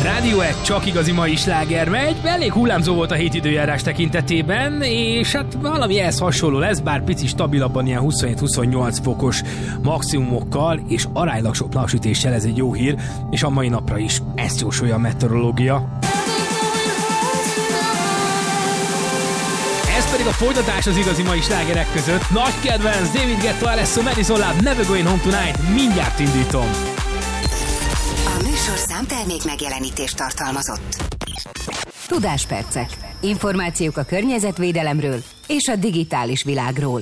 Rádió 1 csak igazi mai sláger megy, elég hullámzó volt a hét időjárás tekintetében, és hát valami ehhez hasonló lesz, bár pici stabilabban ilyen 27-28 fokos maximumokkal, és aránylag sok napsütéssel, ez egy jó hír, és a mai napra is ezt jósolja a meteorológia. Ez pedig a folytatás az igazi mai slágerek között. Nagy kedvenc, David Guetta, Alesso, Madison Lab, Never Going Home Tonight, mindjárt indítom. A műsorszám termék megjelenítést tartalmazott. Tudáspercek. Információk a környezetvédelemről és a digitális világról.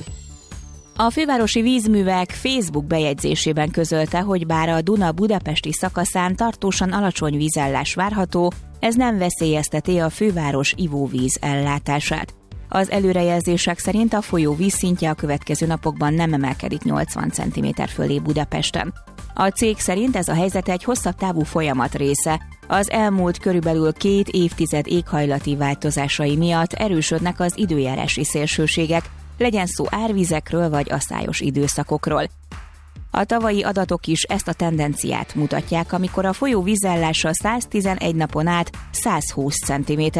A fővárosi vízművek Facebook bejegyzésében közölte, hogy bár a Duna budapesti szakaszán tartósan alacsony vízállás várható, ez nem veszélyezteti a főváros ivóvíz ellátását. Az előrejelzések szerint a folyó vízszintje a következő napokban nem emelkedik 80 cm fölé Budapesten. A cég szerint ez a helyzet egy hosszabb távú folyamat része. Az elmúlt körülbelül 2 évtized éghajlati változásai miatt erősödnek az időjárási szélsőségek, legyen szó árvizekről vagy asszályos időszakokról. A tavalyi adatok is ezt a tendenciát mutatják, amikor a folyó vízállása 111 napon át 120 cm,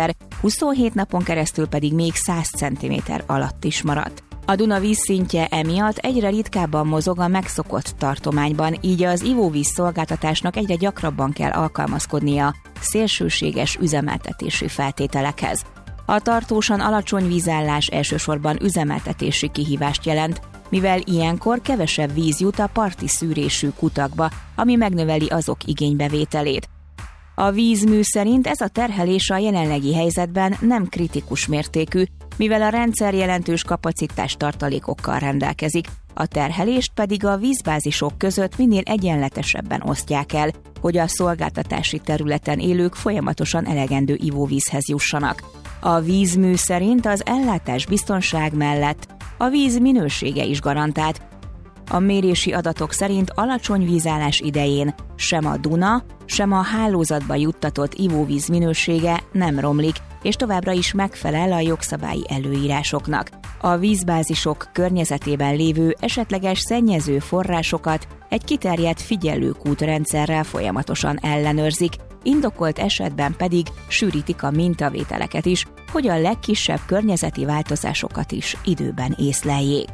27 napon keresztül pedig még 100 cm alatt is maradt. A Duna vízszintje emiatt egyre ritkábban mozog a megszokott tartományban, így az ivóvíz szolgáltatásnak egyre gyakrabban kell alkalmazkodnia szélsőséges üzemeltetési feltételekhez. A tartósan alacsony vízállás elsősorban üzemeltetési kihívást jelent, mivel ilyenkor kevesebb víz jut a parti szűrésű kutakba, ami megnöveli azok igénybevételét. A vízmű szerint ez a terhelés a jelenlegi helyzetben nem kritikus mértékű, mivel a rendszer jelentős kapacitás tartalékokkal rendelkezik, a terhelést pedig a vízbázisok között minél egyenletesebben osztják el, hogy a szolgáltatási területen élők folyamatosan elegendő ivóvízhez jussanak. A vízmű szerint az ellátás biztonság mellett a víz minősége is garantált. A mérési adatok szerint alacsony vízállás idején sem a Duna, sem a hálózatba juttatott ivóvíz minősége nem romlik, és továbbra is megfelel a jogszabályi előírásoknak. A vízbázisok környezetében lévő esetleges szennyező forrásokat egy kiterjedt figyelőkútrendszerrel folyamatosan ellenőrzik, indokolt esetben pedig sűrítik a mintavételeket is, hogy a legkisebb környezeti változásokat is időben észleljék.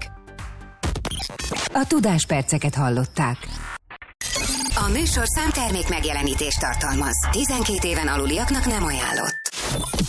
A tudásperceket hallották. A műsorszám termék megjelenítést tartalmaz. 12 éven aluliaknak nem ajánlott.